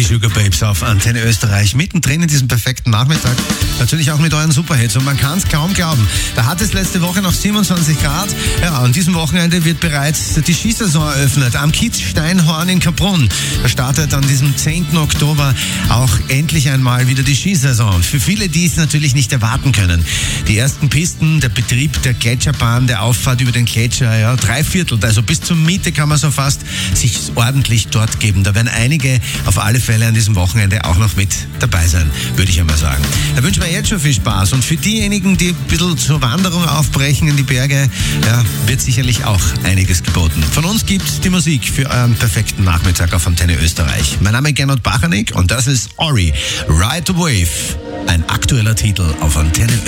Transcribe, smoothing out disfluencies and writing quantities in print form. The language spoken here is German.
Sugar Babes auf Antenne Österreich. Mittendrin in diesem perfekten Nachmittag. Natürlich auch mit euren Superhits. Und man kann es kaum glauben. Da hat es letzte Woche noch 27 Grad. Ja, und diesem Wochenende wird bereits die Skisaison eröffnet. Am Kitzsteinhorn in Kaprun. Da startet an diesem 10. Oktober auch endlich einmal wieder die Skisaison. Für viele, die es natürlich nicht erwarten können. Die ersten Pisten, der Betrieb der Gletscherbahn, der Auffahrt über den Gletscher, ja, 3/4, also bis zur Mitte kann man so fast sich ordentlich dort geben. Da werden einige auf alle Fälle an diesem Wochenende auch noch mit dabei sein, würde ich einmal sagen. Da wünschen wir jetzt schon viel Spaß. Und für diejenigen, die ein bisschen zur Wanderung aufbrechen in die Berge, ja, wird sicherlich auch einiges geboten. Von uns gibt's die Musik für euren perfekten Nachmittag auf Antenne Österreich. Mein Name ist Gernot Bachanik und das ist Ori, Ride the Wave. Ein aktueller Titel auf Antenne